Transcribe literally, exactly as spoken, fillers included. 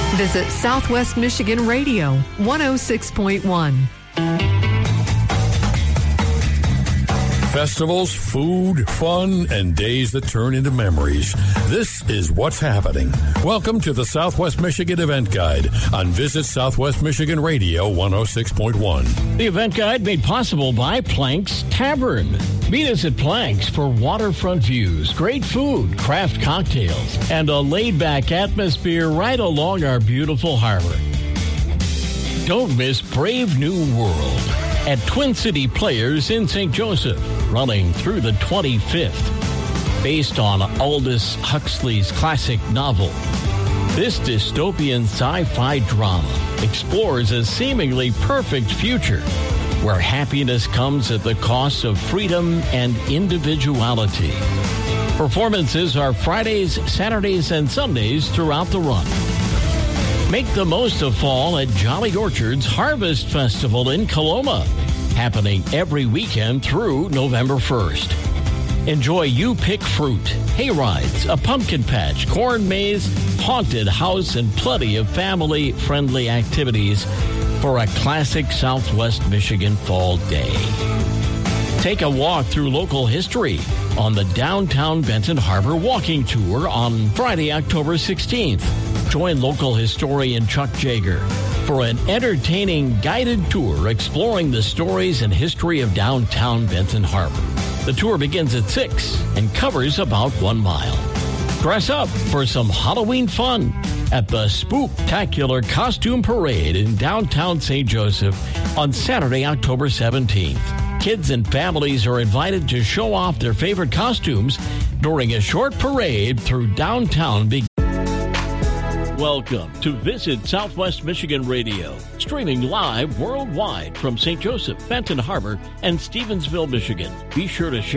Visit Southwest Michigan Radio, one oh six point one. Festivals, food, fun, and days that turn into memories. This is what's happening. Welcome to the Southwest Michigan Event Guide on Visit Southwest Michigan Radio one oh six point one. The event guide made possible by Planks Tavern. Meet us at Planks for waterfront views, great food, craft cocktails, and a laid-back atmosphere right along our beautiful harbor. Don't miss Brave New World at Twin City Players in Saint Joseph, running through the twenty-fifth. Based on Aldous Huxley's classic novel, this dystopian sci-fi drama explores a seemingly perfect future where happiness comes at the cost of freedom and individuality. Performances are Fridays, Saturdays, and Sundays throughout the run. Make the most of fall at Jolly Orchard's Harvest Festival in Coloma, happening every weekend through November first. Enjoy You Pick Fruit, hay rides, a pumpkin patch, corn maze, haunted house, and plenty of family-friendly activities for a classic Southwest Michigan fall day. Take a walk through local history on the Downtown Benton Harbor Walking Tour on Friday, October sixteenth. Join local historian Chuck Jager for an entertaining guided tour exploring the stories and history of downtown Benton Harbor. The tour begins at six and covers about one mile. Dress up for some Halloween fun at the Spooktacular Costume Parade in downtown Saint Joseph on Saturday, October seventeenth. Kids and families are invited to show off their favorite costumes during a short parade through downtown. Welcome to Visit Southwest Michigan Radio, streaming live worldwide from Saint Joseph, Benton Harbor, and Stevensville, Michigan. Be sure to share